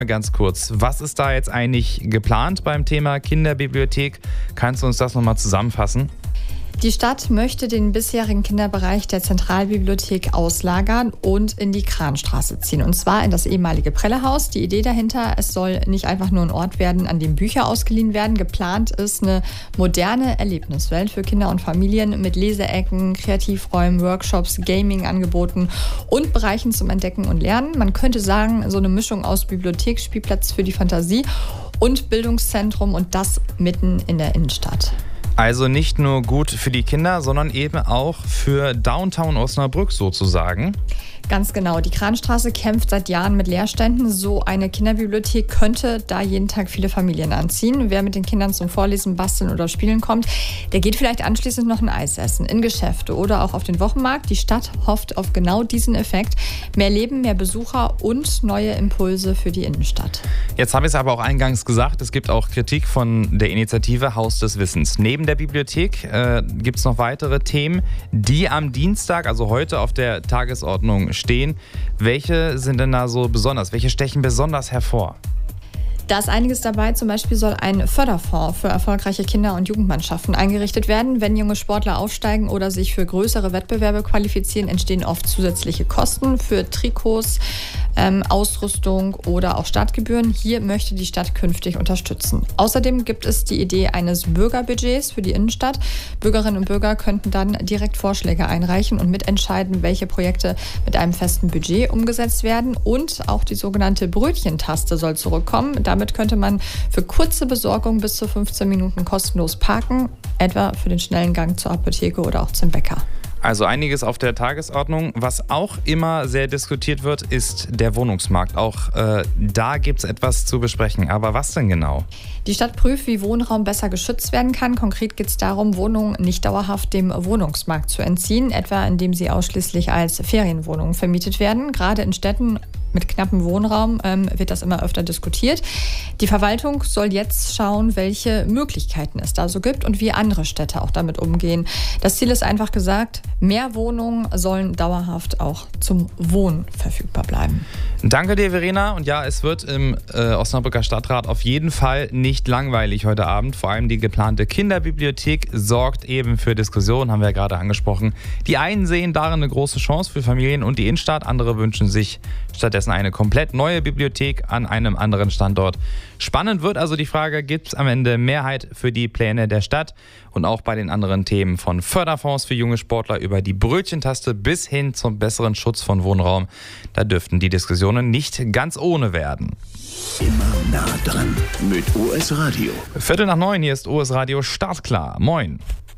Ganz kurz, was ist da jetzt eigentlich geplant beim Thema Kinderbibliothek? Kannst du uns das nochmal zusammenfassen? Die Stadt möchte den bisherigen Kinderbereich der Zentralbibliothek auslagern und in die Kranstraße ziehen. Und zwar in das ehemalige Prellehaus. Die Idee dahinter, es soll nicht einfach nur ein Ort werden, an dem Bücher ausgeliehen werden. Geplant ist eine moderne Erlebniswelt für Kinder und Familien mit Leseecken, Kreativräumen, Workshops, Gaming-Angeboten und Bereichen zum Entdecken und Lernen. Man könnte sagen, so eine Mischung aus Bibliothek, Spielplatz für die Fantasie und Bildungszentrum, und das mitten in der Innenstadt. Also nicht nur gut für die Kinder, sondern eben auch für Downtown Osnabrück sozusagen. Ganz genau. Die Kranstraße kämpft seit Jahren mit Leerständen. So eine Kinderbibliothek könnte da jeden Tag viele Familien anziehen. Wer mit den Kindern zum Vorlesen, Basteln oder Spielen kommt, der geht vielleicht anschließend noch ein Eis essen, in Geschäfte oder auch auf den Wochenmarkt. Die Stadt hofft auf genau diesen Effekt. Mehr Leben, mehr Besucher und neue Impulse für die Innenstadt. Jetzt habe ich es aber auch eingangs gesagt, es gibt auch Kritik von der Initiative Haus des Wissens. Neben der Bibliothek gibt es noch weitere Themen, die am Dienstag, also heute, auf der Tagesordnung stehen. Welche sind denn da so besonders? Welche stechen besonders hervor? Da ist einiges dabei. Zum Beispiel soll ein Förderfonds für erfolgreiche Kinder- und Jugendmannschaften eingerichtet werden. Wenn junge Sportler aufsteigen oder sich für größere Wettbewerbe qualifizieren, entstehen oft zusätzliche Kosten für Trikots, Ausrüstung oder auch Startgebühren. Hier möchte die Stadt künftig unterstützen. Außerdem gibt es die Idee eines Bürgerbudgets für die Innenstadt. Bürgerinnen und Bürger könnten dann direkt Vorschläge einreichen und mitentscheiden, welche Projekte mit einem festen Budget umgesetzt werden. Und auch die sogenannte Brötchentaste soll zurückkommen. Damit könnte man für kurze Besorgung bis zu 15 Minuten kostenlos parken, etwa für den schnellen Gang zur Apotheke oder auch zum Bäcker. Also einiges auf der Tagesordnung. Was auch immer sehr diskutiert wird, ist der Wohnungsmarkt. Auch da gibt es etwas zu besprechen. Aber was denn genau? Die Stadt prüft, wie Wohnraum besser geschützt werden kann. Konkret geht es darum, Wohnungen nicht dauerhaft dem Wohnungsmarkt zu entziehen, etwa indem sie ausschließlich als Ferienwohnungen vermietet werden. Gerade in Städten mit knappem Wohnraum wird das immer öfter diskutiert. Die Verwaltung soll jetzt schauen, welche Möglichkeiten es da so gibt und wie andere Städte auch damit umgehen. Das Ziel ist einfach gesagt, mehr Wohnungen sollen dauerhaft auch zum Wohnen verfügbar bleiben. Danke dir, Verena. Und ja, es wird im Osnabrücker Stadtrat auf jeden Fall nicht langweilig heute Abend. Vor allem die geplante Kinderbibliothek sorgt eben für Diskussionen, haben wir ja gerade angesprochen. Die einen sehen darin eine große Chance für Familien und die Innenstadt, andere wünschen sich stattdessen eine komplett neue Bibliothek an einem anderen Standort. Spannend wird also die Frage, gibt es am Ende Mehrheit für die Pläne der Stadt? Und auch bei den anderen Themen von Förderfonds für junge Sportler über die Brötchentaste bis hin zum besseren Schutz von Wohnraum. Da dürften die Diskussionen nicht ganz ohne werden. Immer nah dran mit OS Radio. 8:45, hier ist OS Radio startklar. Moin.